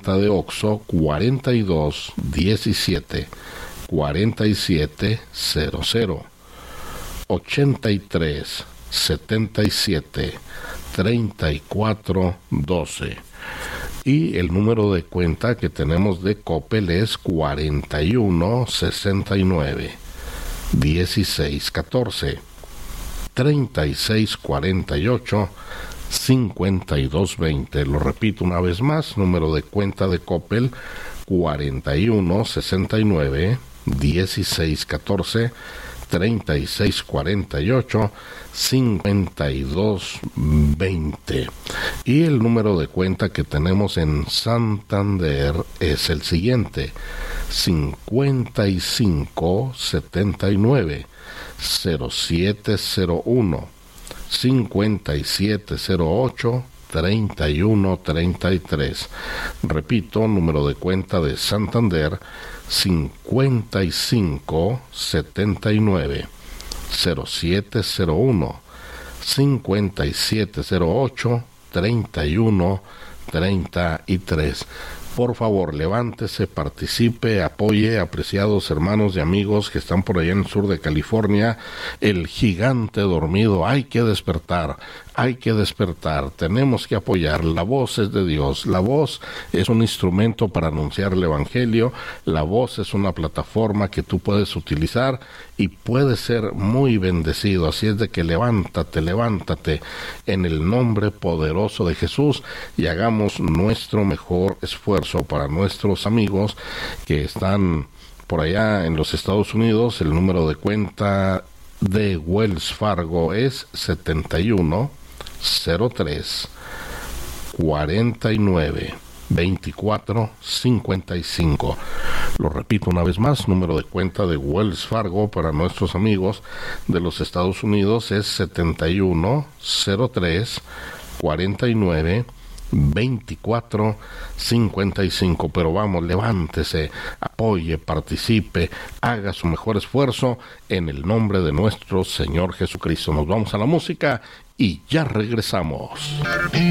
tarjeta de OXXO 42 17 47 00 83 77 34 12. Y el número de cuenta que tenemos de Coppel es 41 69 16 14 36 48 52 20. Lo repito una vez más, número de cuenta de Coppel 41 69 16 14 36 48 52 20. Y el número de cuenta que tenemos en Santander es el siguiente: 55 79 0701 5708 3133. Repito, número de cuenta de Santander: 55 79 0701 5708 3133. Por favor, levántese, participe, apoye, apreciados hermanos y amigos que están por allá en el sur de California. El gigante dormido, hay que despertar, tenemos que apoyar. La voz es de Dios, la voz es un instrumento para anunciar el Evangelio, la voz es una plataforma que tú puedes utilizar y puedes ser muy bendecido. Así es de que levántate en el nombre poderoso de Jesús y hagamos nuestro mejor esfuerzo para nuestros amigos que están por allá en los Estados Unidos. El número de cuenta de Wells Fargo es 71 03 49 24 55. Lo repito una vez más, número de cuenta de Wells Fargo para nuestros amigos de los Estados Unidos es 71 03 49 24 55. Pero vamos, levántese, apoye, participe, haga su mejor esfuerzo en el nombre de nuestro Señor Jesucristo. Nos vamos a la música y ya regresamos.